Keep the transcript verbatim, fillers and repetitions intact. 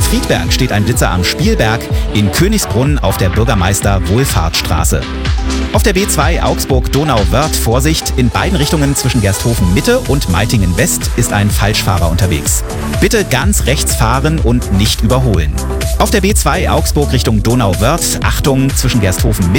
Friedberg steht ein Blitzer am Spielberg, in Königsbrunn auf der Bürgermeister-Wohlfahrtsstraße. Auf der B zwei Augsburg-Donauwörth Vorsicht, in beiden Richtungen zwischen Gersthofen Mitte und Meitingen West ist ein Falschfahrer unterwegs. Bitte ganz rechts fahren und nicht überholen. Auf der B zwei Augsburg Richtung Donauwörth, Achtung, zwischen Gersthofen Mitte